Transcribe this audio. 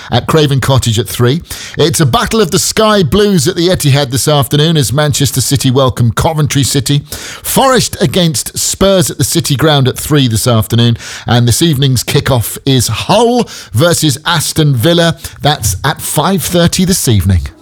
at Craven Cottage at 3. It's a battle of the Sky Blues at the Etihad this afternoon as Manchester City welcome Coventry City. Forest against Spurs at the City Ground at 3 this afternoon. And this evening's kickoff is Hull versus Aston Villa. That's at 5:30 this evening.